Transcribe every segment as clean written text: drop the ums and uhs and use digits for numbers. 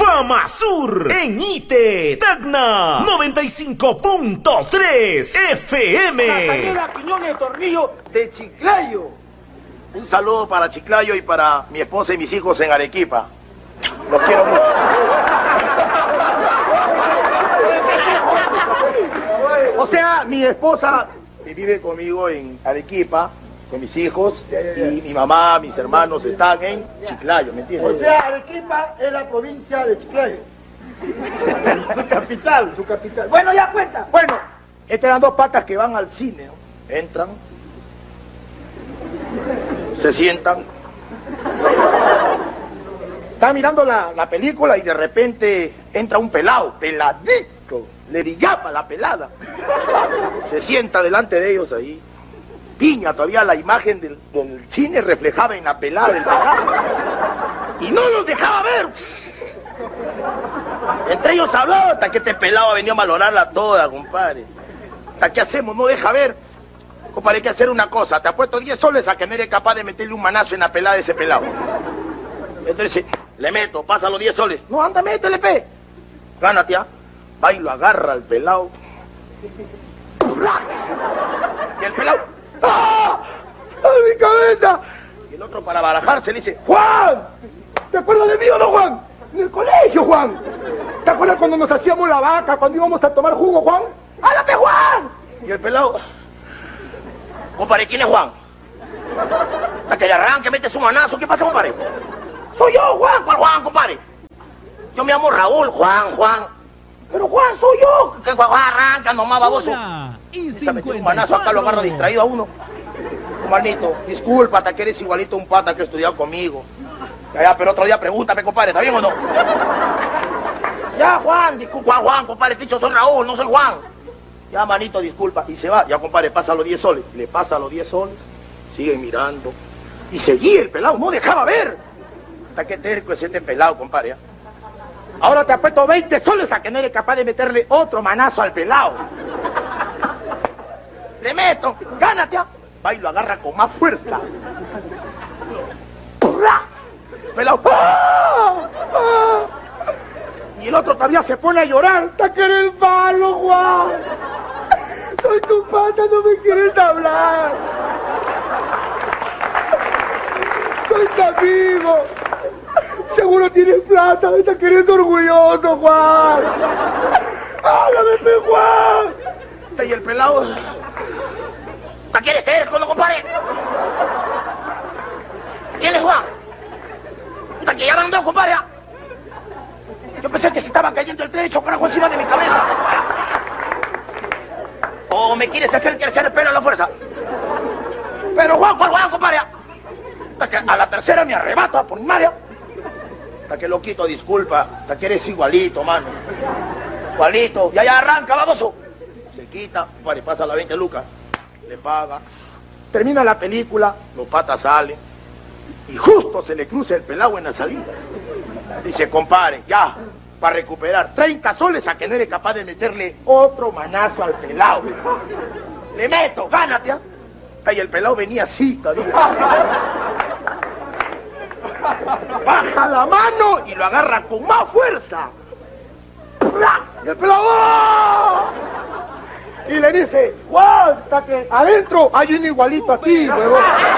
Fama Sur en ITE, Tacna, 95.3 FM. Castañeda, Quiñones, Tornillo de Chiclayo. Un saludo para Chiclayo y para mi esposa y mis hijos en Arequipa. Los quiero mucho. O sea, mi esposa vive conmigo en Arequipa, con mis hijos, y mi mamá, mis hermanos están en Chiclayo, ¿me entiendes? O sea, Arequipa es la provincia de Chiclayo. Su capital, su capital. Bueno, ya cuenta. Bueno, estas eran dos patas que van al cine, ¿no? Entran, se sientan, están mirando la película y de repente entra un pelado, peladito, le brillaba la pelada. Se sienta delante de ellos ahí. Piña, todavía la imagen del cine reflejaba en la pelada del pelado. Y no los dejaba ver. Entre ellos hablaba hasta que este pelado ha venido a valorarla toda, compadre. ¿Hasta qué hacemos? No deja ver. Compadre, hay que hacer una cosa. Te apuesto 10 soles a que no eres capaz de meterle un manazo en la pelada de ese pelado. Entonces, le meto, pasa los 10 soles. No, anda, métele, pe. Gánate, ¿ah? Va y lo agarra al pelado. Y el pelado, ¡ah! ¡Ay, mi cabeza! Y el otro, para barajarse, le dice, ¡Juan! ¿Te acuerdas de mí o no, Juan? En el colegio, Juan. ¿Te acuerdas cuando nos hacíamos la vaca, cuando íbamos a tomar jugo, Juan? ¡Háblame, Juan! Y el pelado, compadre, ¿quién es Juan? Hasta que le arranque, mete su manazo. ¿Qué pasa, compadre? Soy yo, Juan. ¿Cuál Juan, compadre? Yo me llamo Raúl. Juan. Pero Juan, soy yo. ¿Qué Juan? Arranca nomás, baboso. Se ha metido un manazo acá, lo agarra distraído a uno. Hermanito, disculpa, hasta que eres igualito a un pata que ha estudiado conmigo. Ya, pero otro día pregúntame, compadre, ¿está bien o no? Ya, Juan, disculpa, Juan, compadre, te he dicho, soy Raúl, no soy Juan. Ya, manito, disculpa. Y se va. Ya, compadre, pasa los 10 soles. Le pasa los 10 soles. Siguen mirando. Y seguía el pelado. No dejaba ver. Hasta que terco es este pelado, compadre. ¿Ya? Ahora te apuesto 20 soles a que no eres capaz de meterle otro manazo al pelado. Le meto. Gánate. ¿Ya? Va y lo agarra con más fuerza. ¡Ras! Pelado. ¡Ah! ¡Ah! Y el otro todavía se pone a llorar. ¡Hasta que eres malo, Juan! Soy tu pata, no me quieres hablar. Soy tu amigo. Seguro tienes plata, hasta que eres orgulloso, Juan. ¡Háblame, pe, Juan! Y el pelado... ¿Te quieres terco, no, compadre? ¿Quién es Juan? ¿Hasta que ya dan dos, compadre? Yo pensé que se estaba cayendo el tren y chocaron encima de mi cabeza. ¿O me quieres hacer crecer el pelo a la fuerza? Pero Juan, ¿cuál Juan, compadre? Hasta que a la tercera me arrebata por mi madre. Hasta que lo quito, disculpa. Hasta que eres igualito, mano. Igualito. Ya arranca, baboso. Se quita, compadre, pasa la 20 lucas. Le paga. Termina la película, los patas salen. Y justo se le cruza el pelado en la salida. Dice, compadre, ya, para recuperar 30 soles a que no eres capaz de meterle otro manazo al pelado. Le meto, gánate. ¿Ah? Y el pelado venía así todavía. Baja la mano y lo agarra con más fuerza. Y el pelado... ¡Oh! Y le dice, Juan, hasta que adentro hay un igualito a ti, huevón.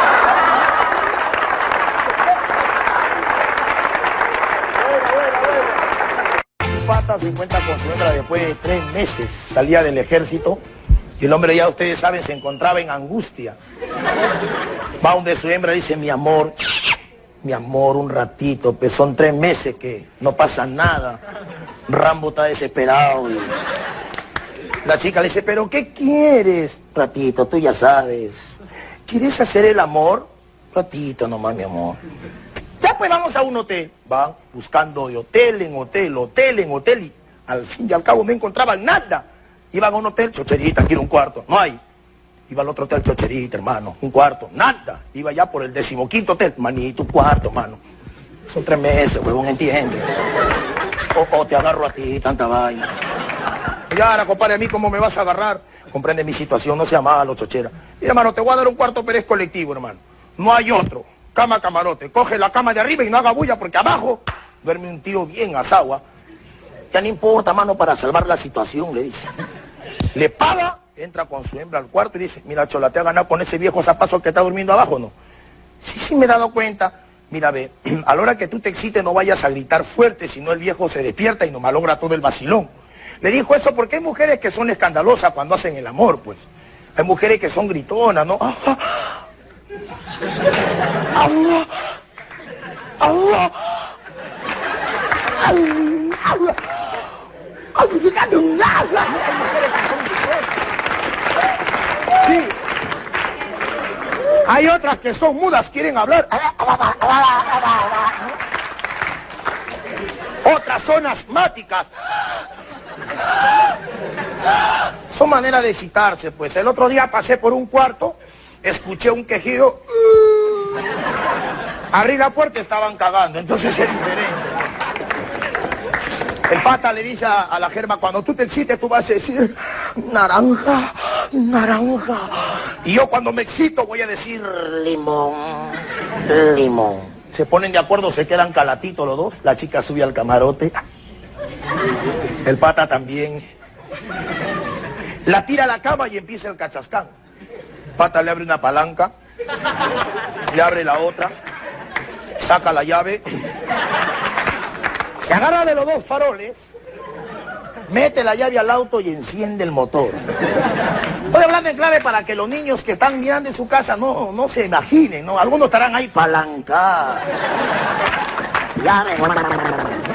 Pata se encuentra con su hembra después de 3 meses. Salía del ejército y el hombre, ya ustedes saben, se encontraba en angustia. Va donde su hembra, dice, mi amor, un ratito, pues son 3 meses que no pasa nada. Rambo está desesperado. Y la chica le dice, ¿pero qué quieres? Ratito, tú ya sabes. ¿Quieres hacer el amor? Ratito nomás, mi amor. Ya pues vamos a un hotel. Van buscando de hotel en hotel y al fin y al cabo no encontraban nada. Iban a un hotel, chocherita, quiero un cuarto. No hay. Iba al otro hotel, chocherita, hermano, un cuarto. Nada. Iba ya por el 15º hotel. Manito, un cuarto, mano. Son 3 meses, huevón, ¿entiendes? O te agarro a ti, tanta vaina. Y ahora, compadre, a mí cómo me vas a agarrar. Comprende mi situación, no sea malo, chochera. Mira, hermano, te voy a dar un cuarto, pero es colectivo, hermano. No hay otro. Cama, camarote. Coge la cama de arriba y no haga bulla porque abajo duerme un tío bien asagua. Ya no importa, mano, para salvar la situación, le dice. Le paga, entra con su hembra al cuarto y dice, mira, Chola, ¿te ha ganado con ese viejo zapazo que está durmiendo abajo, no? Sí, me he dado cuenta. Mira, ve, a la hora que tú te excites no vayas a gritar fuerte, si no el viejo se despierta y nos malogra todo el vacilón. Le dijo eso porque hay mujeres que son escandalosas cuando hacen el amor, pues. Hay mujeres que son gritonas, ¿no? Sí. Hay otras que son mudas, quieren hablar. Otras son asmáticas. Son maneras de excitarse, pues. El otro día pasé por un cuarto, escuché un quejido. Abrí la puerta y estaban cagando, entonces es diferente. El pata le dice a la Germa, cuando tú te excites tú vas a decir naranja, naranja. Y yo cuando me excito voy a decir limón, limón. Se ponen de acuerdo, se quedan calatitos los dos. La chica sube al camarote. El pata también. La tira a la cama y empieza el cachascán. Pata le abre una palanca, le abre la otra, saca la llave, se agarra de los dos faroles, mete la llave al auto y enciende el motor. Estoy hablando en clave para que los niños que están mirando en su casa no se imaginen, ¿no? Algunos estarán ahí palanca. Llave.